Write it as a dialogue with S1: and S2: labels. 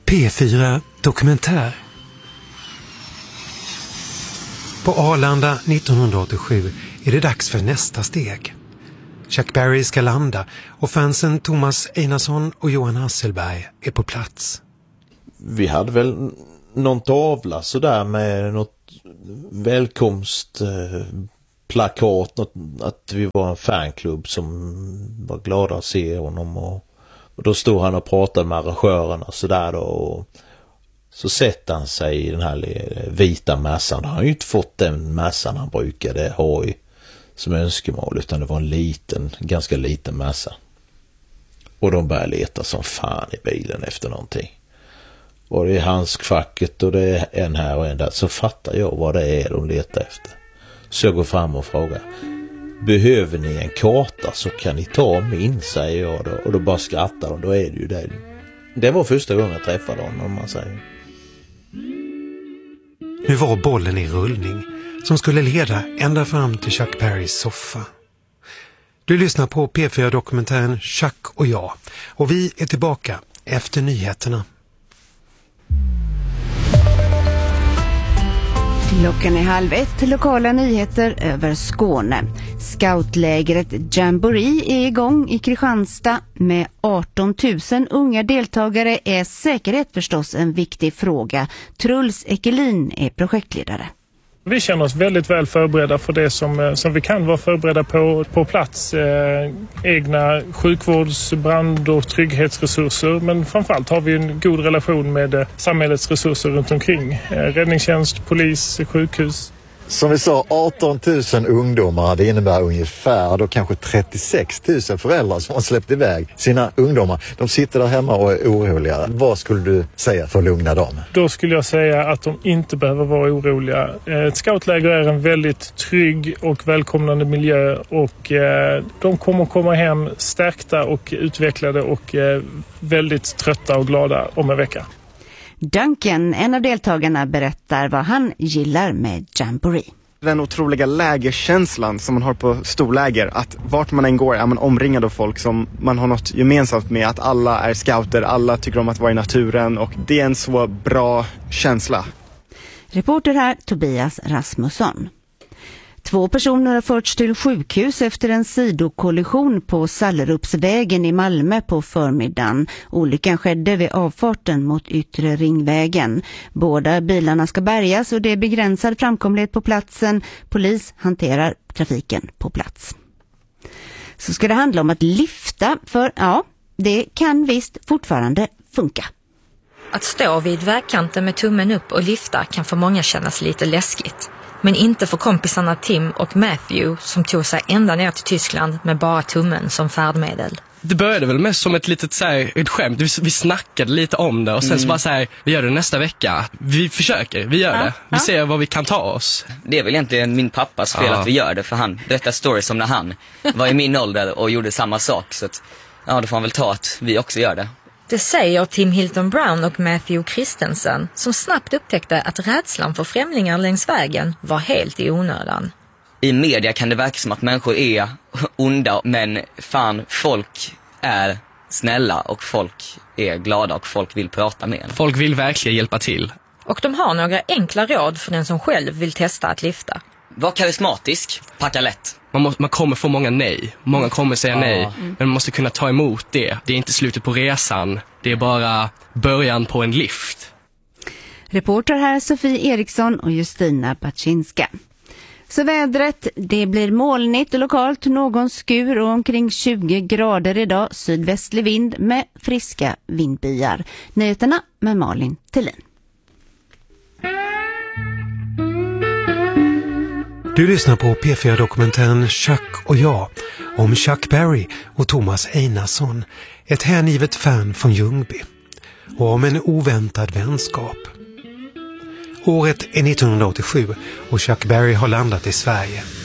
S1: P4 Dokumentär. På Arlanda 1987 är det dags för nästa steg. Chuck Berry ska landa och fansen Thomas Einarsson och Johan Hasselberg är på plats.
S2: Vi hade väl någon tavla sådär med något välkomstplakat, att vi var en fanklubb som var glada att se honom, och då stod han och pratade med arrangörerna sådär då, och så sätter han sig i den här vita mässan. Han har ju inte fått den mässan han brukade ha som önskemål, utan det var en ganska liten mässa. Och de började leta som fan i bilen efter någonting. Och det är handskfacket och det är en här och en där. Så fattar jag vad det är de letar efter. Så jag går fram och frågar: behöver ni en karta så kan ni ta min, säger jag då. Och då bara skrattar de, då är det ju det. Det var första gången jag träffade honom, om man säger.
S1: Nu var bollen i rullning som skulle leda ända fram till Chuck Berrys soffa. Du lyssnar på P4-dokumentären Chuck och jag, och vi är tillbaka efter nyheterna.
S3: Klockan är 12:30, lokala nyheter över Skåne. Scoutlägret Jamboree är igång i Kristianstad. Med 18 000 unga deltagare är säkerhet förstås en viktig fråga. Truls Ekelin är projektledare.
S4: Vi känner oss väldigt väl förberedda för det som vi kan vara förberedda på plats. Egna sjukvårds-, brand- och trygghetsresurser, men framförallt har vi en god relation med samhällets resurser runt omkring. Räddningstjänst, polis, sjukhus.
S5: Som vi sa, 18 000 ungdomar, det innebär ungefär då kanske 36 000 föräldrar som har släppt iväg sina ungdomar. De sitter där hemma och är oroliga. Vad skulle du säga för att lugna dem?
S4: Då skulle jag säga att de inte behöver vara oroliga. Ett scoutläger är en väldigt trygg och välkomnande miljö, och de kommer komma hem stärkta och utvecklade och väldigt trötta och glada om en vecka.
S3: Duncan, en av deltagarna, berättar vad han gillar med Jamboree.
S6: Den otroliga lägerkänslan som man har på storläger, att vart man än går är man omringad av folk som man har något gemensamt med, att alla är scouter, alla tycker om att vara i naturen, och det är en så bra känsla.
S3: Reporter här, Tobias Rasmusson. 2 personer har förts till sjukhus efter en sidokollision på Sallerupsvägen i Malmö på förmiddagen. Olyckan skedde vid avfarten mot Yttre Ringvägen. Båda bilarna ska bärgas och det är begränsad framkomlighet på platsen. Polis hanterar trafiken på plats. Så ska det handla om att lyfta, för ja, det kan visst fortfarande funka.
S7: Att stå vid vägkanten med tummen upp och lyfta kan för många kännas lite läskigt. Men inte för kompisarna Tim och Matthew som tog sig ända ner till Tyskland med bara tummen som färdmedel.
S8: Det började väl mest som ett litet ett skämt. Vi snackade lite om det och sen så bara vi gör det nästa vecka. Vi försöker, vi gör det. Vi ser vad vi kan ta oss.
S9: Det är väl egentligen min pappas fel att vi gör det, för han berättar stories som när han var i min ålder och gjorde samma sak. Så att, då får han väl ta att vi också gör det.
S7: Det säger Tim Hilton Brown och Matthew Christensen, som snabbt upptäckte att rädslan för främlingar längs vägen var helt i onödan.
S9: I media kan det verka som att människor är onda, men fan, folk är snälla och folk är glada och folk vill prata med en.
S8: Folk vill verkligen hjälpa till.
S7: Och de har några enkla råd för den som själv vill testa att lyfta.
S9: Var karismatisk, packa lätt.
S8: Man kommer få många nej. Många kommer säga nej. Men man måste kunna ta emot det. Det är inte slutet på resan. Det är bara början på en lift.
S3: Reporter här Sofie Eriksson och Justina Baczynska. Så vädret, det blir molnigt och lokalt någon skur och omkring 20 grader idag. Sydvästlig vind med friska vindbyar. Nyheterna med Malin Thelin.
S1: Du lyssnar på P4-dokumentären Chuck och jag, om Chuck Berry och Thomas Einarsson, ett hängivet fan från Ljungby, och om en oväntad vänskap. Året är 1987 och Chuck Berry har landat i Sverige.